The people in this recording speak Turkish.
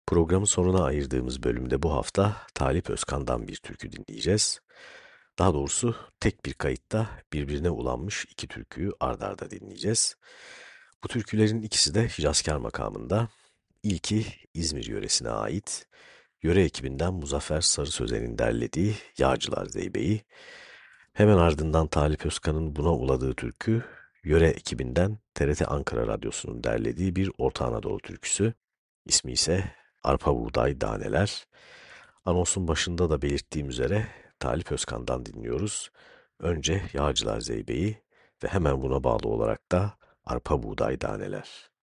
Programın sonuna ayırdığımız bölümde bu hafta Talip Özkan'dan bir türkü dinleyeceğiz. Daha doğrusu tek bir kayıtta birbirine ulanmış iki türküyü ard arda dinleyeceğiz. Bu türkülerin ikisi de Hicazkar makamında. İlki İzmir yöresine ait. Yöre ekibinden Muzaffer Sarı Sözen'in derlediği Yağcılar Zeybe'yi. Hemen ardından Talip Özkan'ın buna uladığı türkü, Yöre ekibinden TRT Ankara Radyosu'nun derlediği bir Orta Anadolu türküsü. İsmi ise Arpa Buğday Daneler. Anonsun başında da belirttiğim üzere Talip Özkan'dan dinliyoruz. Önce Yağcılar Zeybe'yi ve hemen buna bağlı olarak da Arpa Buğday Daneler.